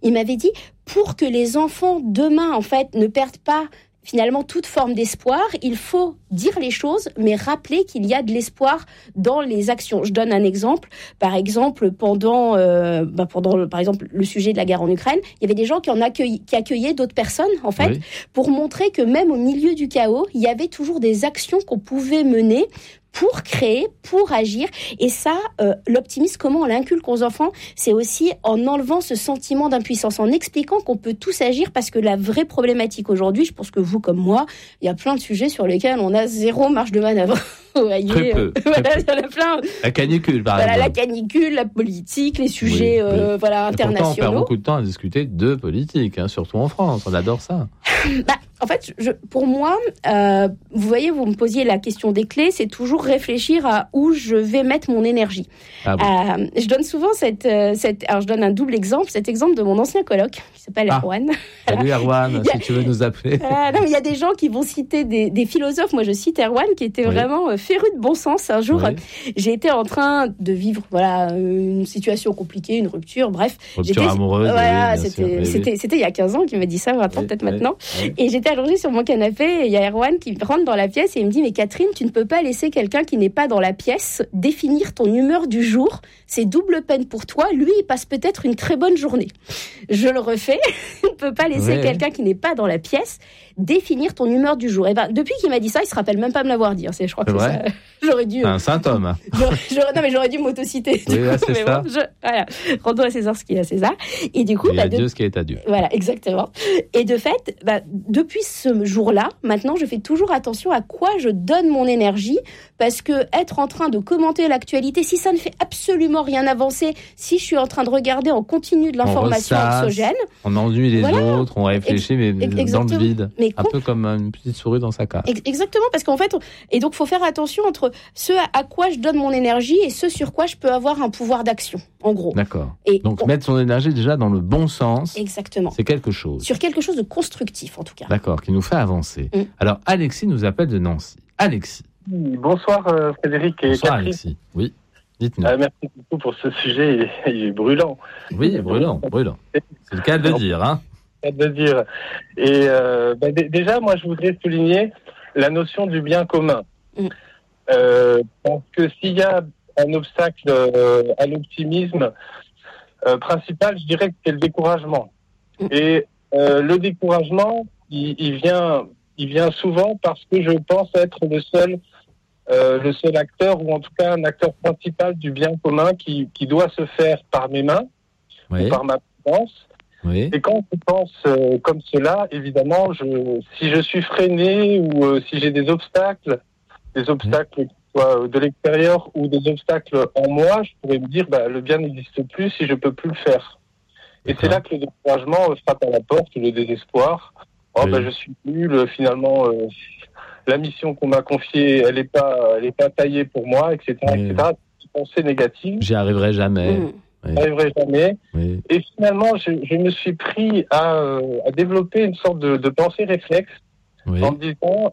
Il m'avait dit, pour que les enfants demain, en fait, ne perdent pas finalement toute forme d'espoir, il faut dire les choses, mais rappeler qu'il y a de l'espoir dans les actions. Je donne un exemple. Par exemple, pendant par exemple, le sujet de la guerre en Ukraine, il y avait des gens qui accueillaient d'autres personnes, en fait, pour montrer que même au milieu du chaos, il y avait toujours des actions qu'on pouvait mener pour créer, pour agir. Et ça, l'optimisme, comment on l'inculque aux enfants, c'est aussi en enlevant ce sentiment d'impuissance, en expliquant qu'on peut tous agir, parce que la vraie problématique aujourd'hui, je pense que vous comme moi, il y a plein de sujets sur lesquels on a zéro marge de manœuvre. Voyez, très peu. Il y en a plein. La canicule, par exemple. La canicule, la politique, les sujets internationaux. Pourtant, on perd beaucoup de temps à discuter de politique, surtout en France. On adore ça. En fait, pour moi, vous voyez, vous me posiez la question des clés, c'est toujours réfléchir à où je vais mettre mon énergie. Je donne souvent alors je donne un double exemple, cet exemple de mon ancien coloc, qui s'appelle Erwan. Salut Erwan, si tu veux nous appeler. Non, mais il y a des gens qui vont citer des philosophes. Moi, je cite Erwan, qui était vraiment féru de bon sens. Un jour, j'ai été en train de vivre une situation compliquée, une rupture, bref. Rupture amoureuse. C'était il y a 15 ans qu'il m'a dit ça, peut-être maintenant. Et j'étais allongée sur mon canapé et il y a Erwan qui rentre dans la pièce et il me dit « Mais Catherine, tu ne peux pas laisser quelqu'un qui n'est pas dans la pièce définir ton humeur du jour. C'est double peine pour toi. Lui, il passe peut-être une très bonne journée. » Je le refais. On ne peut pas laisser quelqu'un qui n'est pas dans la pièce définir ton humeur du jour. Et depuis qu'il m'a dit ça, il se rappelle même pas me l'avoir dit. Je crois que ça, j'aurais dû. C'est un symptôme. J'aurais dû m'autociter. Oui, c'est mais ça. Rendons à César ce qui est à César. Et du coup, à Dieu ce qui est à Dieu. Voilà, exactement. Et de fait, depuis ce jour-là, maintenant, je fais toujours attention à quoi je donne mon énergie, parce que être en train de commenter l'actualité, si ça ne fait absolument rien avancer, si je suis en train de regarder en continu de l'information anxiogène, on ennuie les autres, on réfléchit, mais dans le vide. Un peu comme une petite souris dans sa cage. Exactement, parce qu'en fait, et donc faut faire attention entre ce à quoi je donne mon énergie et ce sur quoi je peux avoir un pouvoir d'action, en gros. D'accord. Et donc mettre son énergie déjà dans le bon sens. Exactement. C'est quelque chose. Sur quelque chose de constructif, en tout cas. D'accord, qui nous fait avancer. Alors, Alexis nous appelle de Nancy. Alexis. Bonsoir Frédéric et Bonsoir Catherine. Alexis. Oui, dites-nous. Merci beaucoup pour ce sujet, il est brûlant. Oui, brûlant. C'est le cas de le dire, Et déjà, moi, je voudrais souligner la notion du bien commun. Parce que s'il y a un obstacle à l'optimisme principal, je dirais que c'est le découragement. Et le découragement, il vient souvent parce que je pense être le seul acteur, ou en tout cas un acteur principal du bien commun qui doit se faire par mes mains, ou par ma présence. Oui. Et quand je pense comme cela, évidemment, si je suis freiné ou si j'ai des obstacles qui soient de l'extérieur ou des obstacles en moi, je pourrais me dire le bien n'existe plus si je peux plus le faire. Et c'est là que le découragement frappe à la porte, le désespoir. Je suis nul, finalement, la mission qu'on m'a confiée, elle est pas taillée pour moi, etc., etc. Des pensées négatives. J'y arriverai jamais. N'arriverai jamais. Oui. Et finalement, je me suis pris à développer une sorte de pensée réflexe en me disant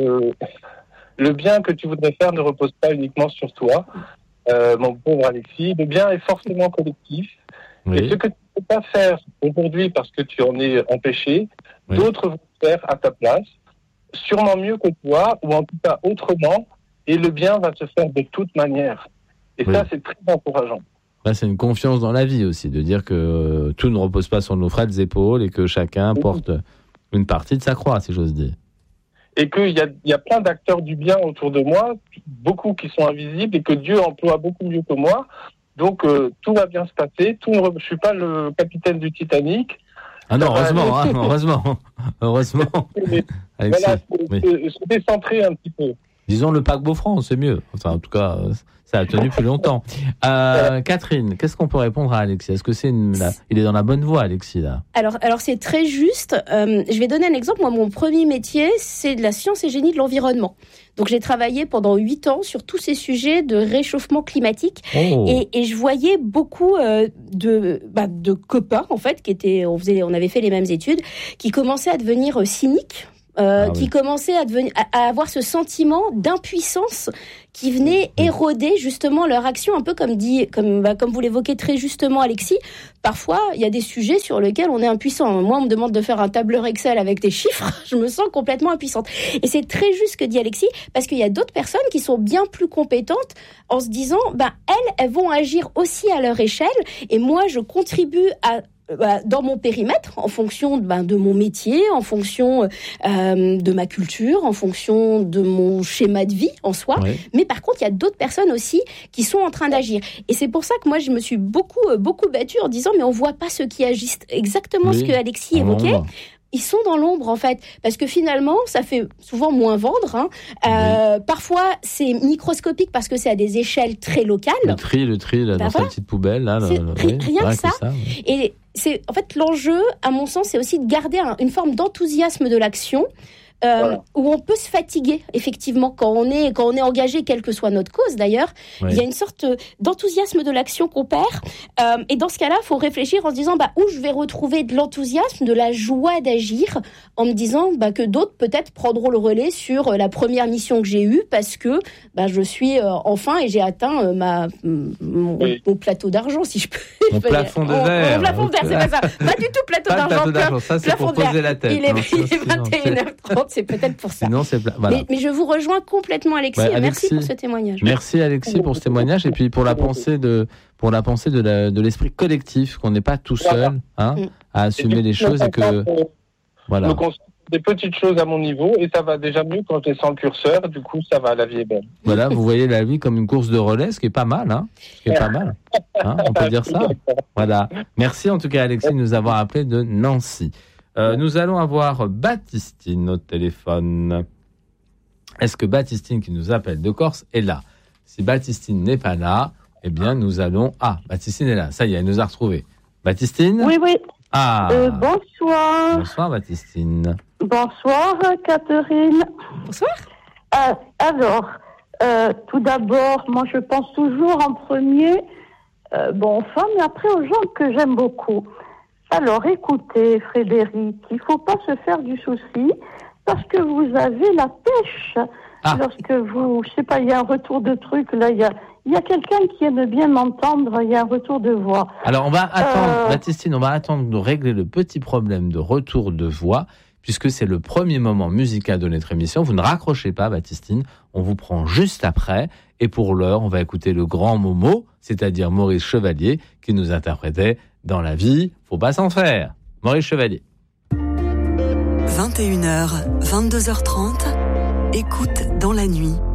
le bien que tu voudrais faire ne repose pas uniquement sur toi, mon pauvre Alexis. Le bien est forcément collectif. Et ce que tu ne peux pas faire aujourd'hui parce que tu en es empêché, d'autres vont faire à ta place, sûrement mieux que toi, ou en tout cas autrement, et le bien va se faire de toute manière. Et ça, c'est très encourageant. C'est une confiance dans la vie aussi, de dire que tout ne repose pas sur nos frêles épaules et que chacun porte une partie de sa croix, si j'ose dire. Et qu'il y a plein d'acteurs du bien autour de moi, beaucoup qui sont invisibles et que Dieu emploie beaucoup mieux que moi. Donc tout va bien se passer. Je ne suis pas le capitaine du Titanic. Ah non, heureusement. Alexis, se décentrer un petit peu. Disons le paquebot France, c'est mieux. Enfin, en tout cas, ça a tenu plus longtemps. Catherine, qu'est-ce qu'on peut répondre à Alexis ? Est-ce que il est dans la bonne voie, Alexis, là ? Alors c'est très juste. Je vais donner un exemple. Moi, mon premier métier, c'est de la science et génie de l'environnement. Donc, j'ai travaillé pendant 8 ans sur tous ces sujets de réchauffement climatique. Et je voyais beaucoup de copains, en fait, on avait fait les mêmes études, qui commençaient à devenir cyniques qui commençaient à avoir ce sentiment d'impuissance qui venait éroder justement leur action, un peu comme vous l'évoquez très justement Alexis. Parfois, il y a des sujets sur lesquels on est impuissant. Moi, on me demande de faire un tableur Excel avec des chiffres, je me sens complètement impuissante. Et c'est très juste ce que dit Alexis, parce qu'il y a d'autres personnes qui sont bien plus compétentes en se disant, elles vont agir aussi à leur échelle, et moi, je contribue dans mon périmètre, en fonction de mon métier, en fonction de ma culture, en fonction de mon schéma de vie en soi. Oui. Mais par contre, il y a d'autres personnes aussi qui sont en train d'agir. Et c'est pour ça que moi, je me suis beaucoup battue en disant, mais on voit pas ceux qui agissent. Exactement ce que Alexis évoquait. Ils sont dans l'ombre, en fait, parce que finalement, ça fait souvent moins vendre. Parfois, c'est microscopique parce que c'est à des échelles très locales. Le tri là, dans sa petite poubelle. Là, rien que ça. Et c'est, en fait, l'enjeu, à mon sens, c'est aussi de garder une forme d'enthousiasme de l'action. Où on peut se fatiguer, effectivement, quand on est engagé, quelle que soit notre cause d'ailleurs. Oui. Il y a une sorte d'enthousiasme de l'action qu'on perd. Et dans ce cas-là, il faut réfléchir en se disant où je vais retrouver de l'enthousiasme, de la joie d'agir, en me disant que d'autres peut-être prendront le relais sur la première mission que j'ai eue parce que je suis enfin et j'ai atteint mon plateau d'argent, si je peux. Mon plafond de verre. Mon plafond de verre, c'est pas ça. Pas du tout plateau d'argent. Plateau d'argent, ça c'est pour poser la tête. Il est 21h30. C'est peut-être pour ça. Sinon, voilà. Mais je vous rejoins complètement, Alexis. Et merci pour ce témoignage. Merci, Alexis, pour ce témoignage. Et puis, pour la pensée de l'esprit collectif, qu'on n'est pas tout seul à assumer les choses et que. Voilà. Je constate des petites choses à mon niveau et ça va déjà mieux quand je sens le curseur. Du coup, ça va, la vie est belle. Voilà, vous voyez la vie comme une course de relais, ce qui est pas mal. On peut dire ça. Voilà. Merci, en tout cas, Alexis, de nous avoir appelé de Nancy. Nous allons avoir Baptistine au téléphone. Est-ce que Baptistine, qui nous appelle de Corse, est là ? Si Baptistine n'est pas là, eh bien, nous allons... Ah, Baptistine est là. Ça y est, elle nous a retrouvés. Baptistine ? Oui. Ah. Bonsoir. Bonsoir, Baptistine. Bonsoir, Catherine. Bonsoir. Alors, tout d'abord, moi, je pense toujours en premier aux femmes et après aux gens que j'aime beaucoup. Alors, écoutez, Frédéric, il ne faut pas se faire du souci parce que vous avez la pêche. Lorsque il y a un retour de truc, là, il y a quelqu'un qui aime bien m'entendre, il y a un retour de voix. Alors, on va attendre, Baptistine, de régler le petit problème de retour de voix, puisque c'est le premier moment musical de notre émission. Vous ne raccrochez pas, Baptistine, on vous prend juste après. Et pour l'heure, on va écouter le grand Momo, c'est-à-dire Maurice Chevalier, qui nous interprétait Dans la vie, faut pas s'en faire. Maurice Chevalier. 21h, 22h30, écoute dans la nuit.